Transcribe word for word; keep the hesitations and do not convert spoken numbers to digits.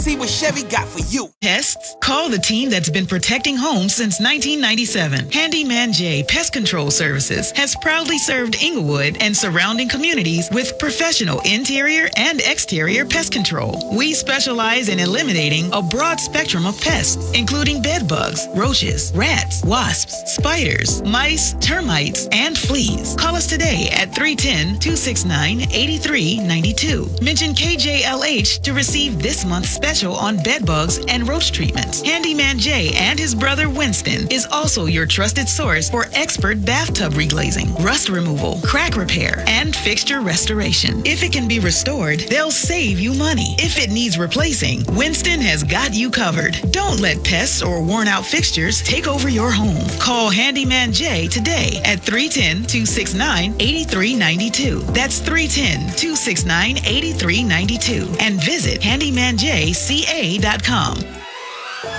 See what Chevy got for you. Pests? Call the team that's been protecting homes since nineteen ninety-seven. Handyman J Pest Control Services has proudly served Inglewood and surrounding communities with professional interior and exterior pest control. We specialize in eliminating a broad spectrum of pests, including bed bugs, roaches, rats, wasps, spiders, mice, termites, and fleas. Call us today at three one zero, two six nine, eight three nine two. Mention K J L H to receive this month's special on bed bugs and roach treatments. Handyman Jay and his brother Winston is also your trusted source for expert bathtub reglazing, rust removal, crack repair, and fixture restoration. If it can be restored, they'll save you money. If it needs replacing, Winston has got you covered. Don't let pests or worn-out fixtures take over your home. Call Handyman Jay today at three one zero, two six nine, eight three nine two. That's three one zero, two six nine, eight three nine two. And visit handyman j c a dot com.